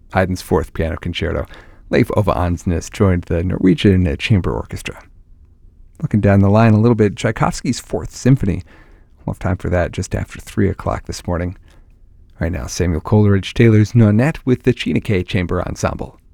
Haydn's Fourth Piano Concerto. Leif Ove Andsnes joined the Norwegian Chamber Orchestra. Looking down the line a little bit, Tchaikovsky's Fourth Symphony. We'll have time for that just after 3 o'clock this morning. Right now, Samuel Coleridge Taylor's Nonet with the Chineke Chamber Ensemble.